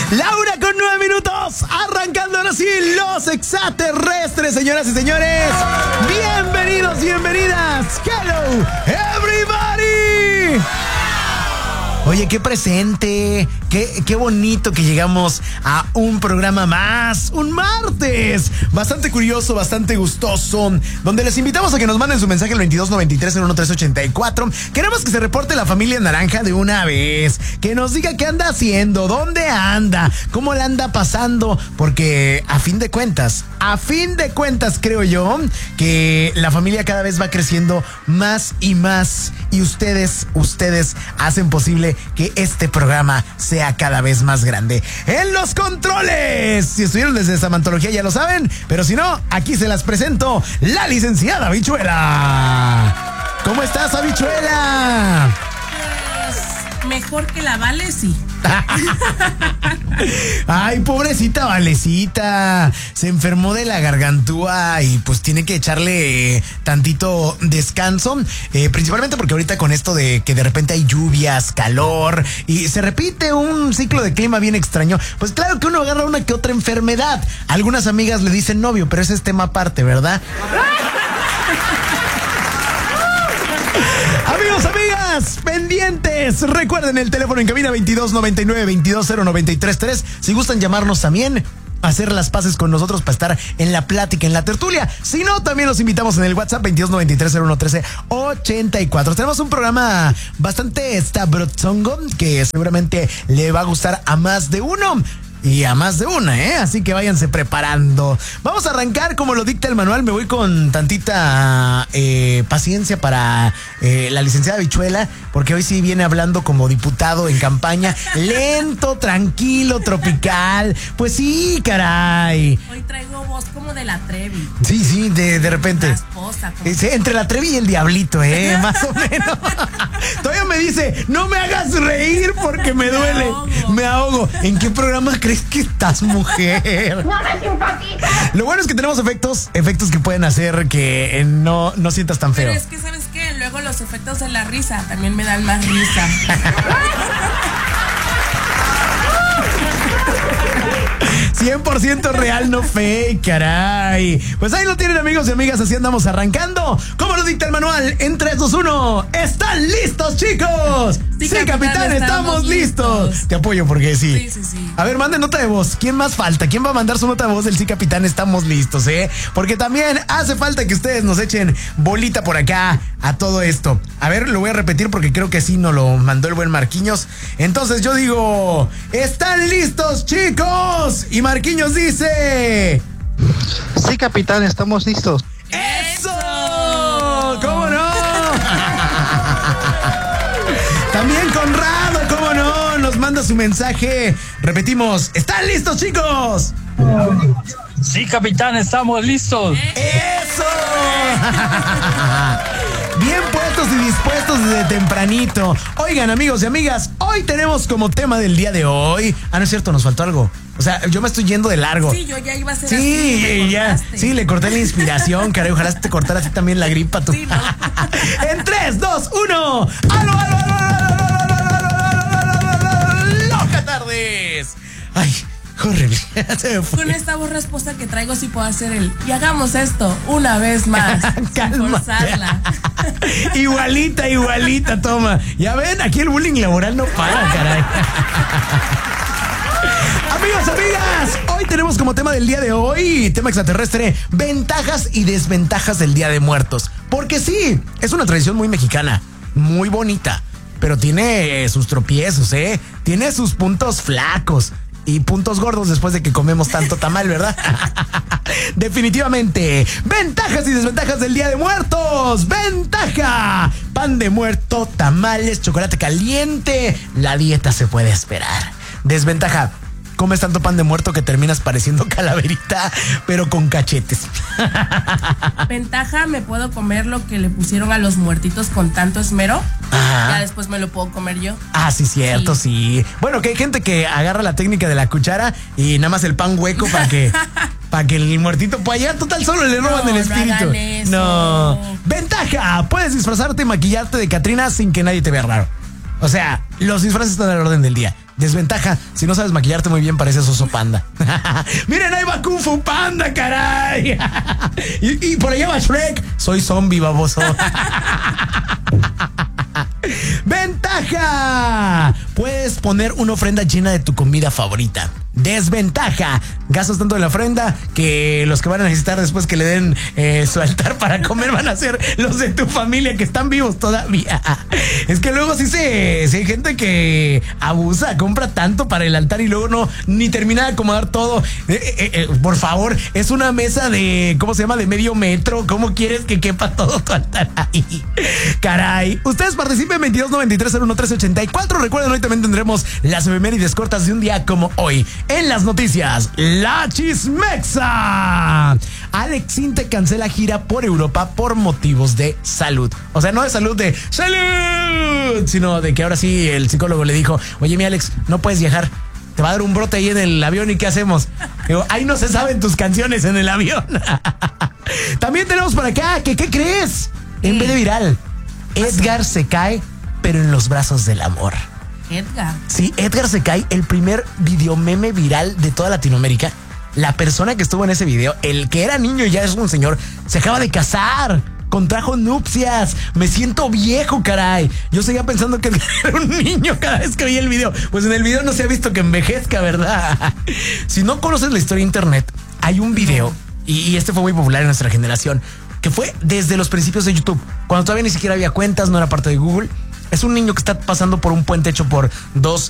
Laura con 9 minutos. Arrancando ahora sí los extraterrestres, señoras y señores. Bienvenidos, bienvenidas. Hello, everybody. Oye, qué presente, qué bonito que llegamos a un programa más, un martes, bastante curioso, bastante gustoso, donde les invitamos a que nos manden su mensaje al 2293-01384. Queremos que se reporte la familia Naranja de una vez, que nos diga qué anda haciendo, dónde anda, cómo la anda pasando, porque a fin de cuentas creo yo que la familia cada vez va creciendo más y más, y ustedes hacen posible que este programa sea cada vez más grande. En los controles, si estuvieron desde Samantología ya lo saben, pero si no, aquí se las presento, la licenciada Habichuela. ¿Cómo estás, Habichuela? Pues mejor que la Vale, sí. Ay, pobrecita Valecita, se enfermó de la gargantúa y pues tiene que echarle tantito descanso, principalmente porque ahorita con esto de que de repente hay lluvias, calor y se repite un ciclo de clima bien extraño, pues claro que uno agarra una que otra enfermedad. Algunas amigas le dicen novio, pero ese es tema aparte, ¿verdad? Amigos, amigas, pendientes. Recuerden el teléfono en cabina 2299-20933. Si gustan llamarnos también, hacer las paces con nosotros para estar en la plática, en la tertulia. Si no, también los invitamos en el WhatsApp 2293-011384. Tenemos un programa bastante sabrosongo que seguramente le va a gustar a más de uno. Y a más de una, así que váyanse preparando. Vamos a arrancar como lo dicta el manual. Me voy con tantita paciencia para la licenciada Habichuela, porque hoy sí viene hablando como diputado en campaña. Lento, tranquilo, tropical. Pues sí, caray. Hoy traigo voz como de la Trevi. Sí, de repente. La esposa. Entre la Trevi y el Diablito, más o menos. Todavía me dice, no me hagas reír porque me duele. Me ahogo. ¿En qué programa crees que estás, mujer? ¡No me simpatizas! Lo bueno es que tenemos efectos que pueden hacer que no sientas tan feo. Pero es que, ¿sabes qué? Luego los efectos de la risa también me dan más risa. 100% real, no fake, caray. Pues ahí lo tienen, amigos y amigas, así andamos arrancando. Como lo dicta el manual, en 3, 2, 1. ¿Están listos, chicos? Sí, capitán, estamos listos. Te apoyo porque sí. Sí. A ver, manden nota de voz. ¿Quién más falta? ¿Quién va a mandar su nota de voz del sí, capitán, estamos listos, Porque también hace falta que ustedes nos echen bolita por acá a todo esto. A ver, lo voy a repetir porque creo que sí nos lo mandó el buen Marquinhos. Entonces yo digo, ¿están listos, chicos? Y Marquinhos dice: sí, capitán, estamos listos. ¡Eso! ¿Cómo no? También Conrado, ¿cómo no? Nos manda su mensaje. Repetimos, ¿están listos, chicos? Sí, capitán, estamos listos. ¡Eso! Bien puestos y dispuestos desde tempranito. Oigan, amigos y amigas, hoy tenemos como tema del día de hoy. No es cierto, nos faltó algo. O sea, yo me estoy yendo de largo. Sí, yo ya iba a ser así. Sí, ya. Sí, le corté la inspiración, caray. Ojalá se te cortara así también la gripa, tú. Sí, ¿no? En 3, 2, 1. ¡Aló! ¡Loca tardes! Ay, horrible. Se me fue. Con esta voz respuesta que traigo sí puedo hacer y hagamos esto una vez más. Calma. Sin forzarla. Igualita, toma. Ya ven, aquí el bullying laboral no para, caray. Amigos, amigas, hoy tenemos como tema del día de hoy, tema extraterrestre, ventajas y desventajas del Día de Muertos. Porque sí, es una tradición muy mexicana, muy bonita, pero tiene sus tropiezos, tiene sus puntos flacos y puntos gordos después de que comemos tanto tamal, ¿verdad? Definitivamente. Ventajas y desventajas del Día de Muertos. Ventaja: pan de muerto, tamales, chocolate caliente. La dieta se puede esperar. Desventaja: comes tanto pan de muerto que terminas pareciendo calaverita, pero con cachetes. Ventaja: me puedo comer lo que le pusieron a los muertitos con tanto esmero. Ajá. Ya después me lo puedo comer yo. Ah, sí, cierto, sí. Bueno, que hay gente que agarra la técnica de la cuchara y nada más el pan hueco para que el muertito pueda llegar. Total, solo le roban el espíritu. No hagan eso. No. Ventaja: puedes disfrazarte y maquillarte de Catrina sin que nadie te vea raro. O sea, los disfraces están a la orden del día. Desventaja, si no sabes maquillarte muy bien, pareces oso panda. Miren, ahí va Kung Fu Panda, caray. y por allá va Shrek. Soy zombie, baboso. Ventaja, puedes poner una ofrenda llena de tu comida favorita. Desventaja, gastas tanto en la ofrenda que los que van a necesitar después que le den su altar para comer van a ser los de tu familia que están vivos todavía. Es que luego sí hay gente que abusa, compra tanto para el altar y luego ni termina de acomodar todo. Por favor, es una mesa de, ¿cómo se llama? De medio metro. ¿Cómo quieres que quepa todo tu altar ahí? Caray, ustedes participen 2293-01-1384. Recuerden, hoy también tendremos las efemérides cortas de un día como hoy. En las noticias, la chismexa. Alex Intec cancela gira por Europa por motivos de salud. O sea, no de salud de salud, sino de que ahora sí el psicólogo le dijo: oye, mi Alex, no puedes viajar. Te va a dar un brote ahí en el avión y ¿qué hacemos? Digo, ahí no se saben tus canciones en el avión. También tenemos por acá que, ¿qué crees? En vez de viral, Edgar se cae, pero en los brazos del amor. Edgar. Sí, Edgar se cae, el primer videomeme viral de toda Latinoamérica. La persona que estuvo en ese video, el que era niño y ya es un señor, se acaba de casar, contrajo nupcias. Me siento viejo, caray. Yo seguía pensando que era un niño cada vez que veía el video. Pues en el video no se ha visto que envejezca, ¿verdad? Si no conoces la historia de internet, hay un video, y este fue muy popular en nuestra generación, que fue desde los principios de YouTube, cuando todavía ni siquiera había cuentas, no era parte de Google. Es un niño que está pasando por un puente hecho por dos